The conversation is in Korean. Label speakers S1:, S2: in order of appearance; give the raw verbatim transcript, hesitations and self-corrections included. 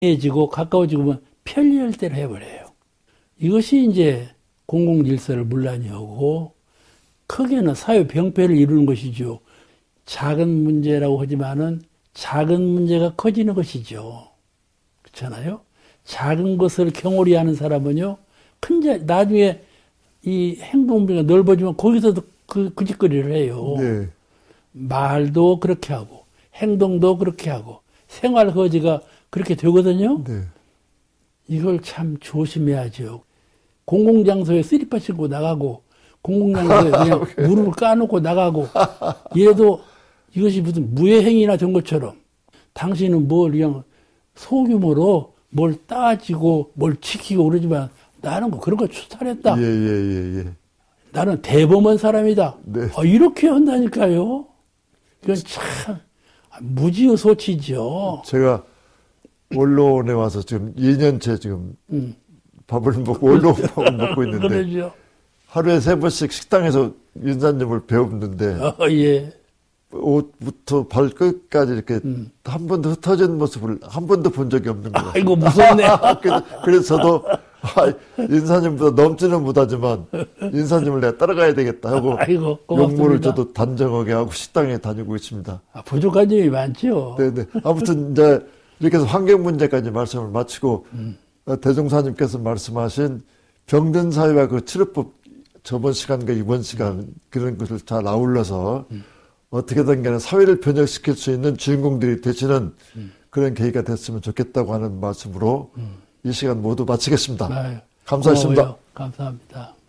S1: 해지고 가까워지고 편리할 대로 해버려요. 이것이 이제 공공질서를 문란히 하고 크게는 사회 병폐를 이루는 것이죠. 작은 문제라고 하지만은 작은 문제가 커지는 것이죠. 그렇잖아요. 작은 것을 경홀히 하는 사람은요, 큰 자, 나중에 이 행동비가 넓어지면 거기서도 그, 그 짓거리를 해요. 네. 말도 그렇게 하고, 행동도 그렇게 하고, 생활 거지가 그렇게 되거든요. 네. 이걸 참 조심해야죠. 공공장소에 쓰리빠 신고 나가고, 공공장소에 그냥 무릎을 까놓고 나가고, 얘도 이것이 무슨 무예행위나 된 것처럼, 당신은 뭘 그냥 소규모로 뭘 따지고 뭘 지키고 그러지만 나는 뭐 그런 거 추탈했다.
S2: 예, 예, 예, 예.
S1: 나는 대범한 사람이다.
S2: 네.
S1: 아, 이렇게 한다니까요. 이건 참 무지의소치죠.
S2: 제가 원로원에 와서 지금 이 년째 지금 음. 밥을 먹고 원로밥을 먹고 있는데
S1: 그러죠.
S2: 하루에 세 번씩 식당에서 윤사님을 배웠는데
S1: 어, 예.
S2: 옷부터 발끝까지 이렇게 음. 한 번도 흩어진 모습을 한 번도 본 적이 없는 거예요.
S1: 아이고 무섭네.
S2: 그래서, 그래서 저도 아, 인사님보다 넘지는 못하지만 인사님을 내가 따라가야 되겠다 하고
S1: 아이고,
S2: 용모를 저도 단정하게 하고 식당에 다니고 있습니다.
S1: 아, 부족한 점이 많죠.
S2: 네네. 아무튼 이제 이렇게 해서 환경 문제까지 말씀을 마치고 음. 대종사님께서 말씀하신 병든 사회와 그 치료법 저번 시간과 이번 시간 음. 그런 것을 잘 아울러서 음. 어떻게든 간에 사회를 변혁시킬 수 있는 주인공들이 되시는 음. 그런 계기가 됐으면 좋겠다고 하는 말씀으로 음. 이 시간 모두 마치겠습니다.
S1: 아유,
S2: 감사했습니다.
S1: 고마워요. 감사합니다.